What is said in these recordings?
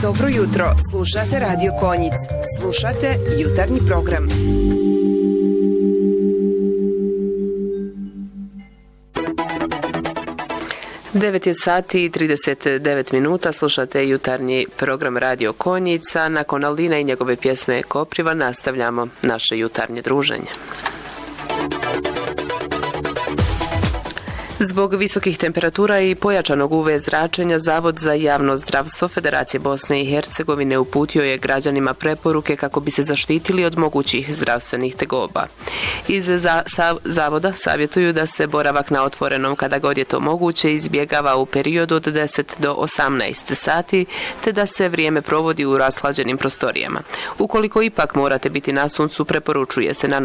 Dobro jutro, slušate Radio Konjic. Slušate jutarnji program. Devet je sati i 39 minuta, slušate jutarnji program Radio Konjica. Nakon Aldina i njegove pjesme Kopriva nastavljamo naše jutarnje druženje. Zbog visokih temperatura i pojačanog UV zračenja, Zavod za javno zdravstvo Federacije Bosne i Hercegovine uputio je građanima preporuke kako bi se zaštitili od mogućih zdravstvenih tegoba. Iz Zavoda savjetuju da se boravak na otvorenom kada god je to moguće izbjegava u periodu od 10 do 18 sati, te da se vrijeme provodi u rashlađenim prostorijama. Ukoliko ipak morate biti na suncu, preporučuje se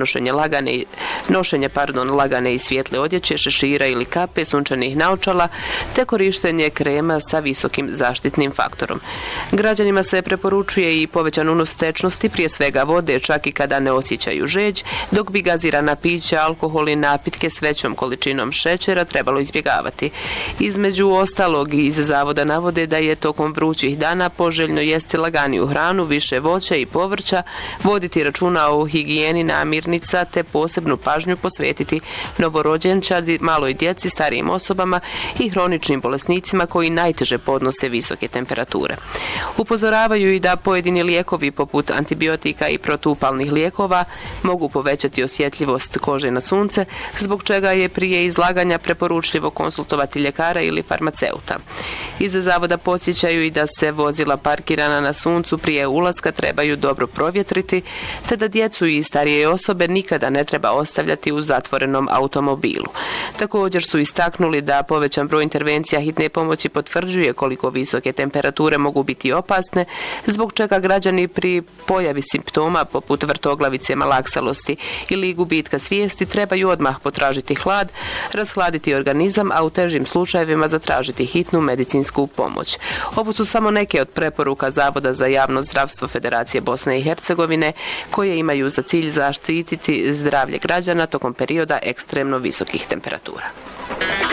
nošenje lagane i svijetle odjeće, šešira ili kape, sunčanih naočala, te korištenje krema sa visokim zaštitnim faktorom. Građanima se preporučuje i povećan unos tečnosti, prije svega vode, čak i kada ne osjećaju žeđ, dok bi gazirana pića, alkohol i napitke s većom količinom šećera trebalo izbjegavati. Između ostalog, iz Zavoda navode da je tokom vrućih dana poželjno jesti laganiju hranu, više voća i povrća, voditi računa o higijeni namirnica, te posebnu pažnju posvetiti novorođenčadi, maloj djeci, starijim osobama i hroničnim bolesnicima koji najteže podnose visoke temperature. Upozoravaju i da pojedini lijekovi poput antibiotika i protupalnih lijekova mogu povećati osjetljivost kože na sunce, zbog čega je prije izlaganja preporučljivo konsultovati ljekara ili farmaceuta. Iz Zavoda podsjećaju i da se vozila parkirana na suncu prije ulaska trebaju dobro provjetriti, te da djecu i starije osobe nikada ne treba ostavljati u zatvorenom automobilu. Također su istaknuli da povećan broj intervencija hitne pomoći potvrđuje koliko visoke temperature mogu biti opasne, zbog čega građani pri pojavi simptoma poput vrtoglavice, malaksalosti ili gubitka svijesti trebaju odmah potražiti hlad, rashladiti organizam, a u težim slučajevima zatražiti hitnu medicinsku pomoć. Ovo su samo neke od preporuka Zavoda za javno zdravstvo Federacije Bosne i Hercegovine, koje imaju za cilj zaštititi zdravlje građana tokom perioda ekstremno visokih temperatura.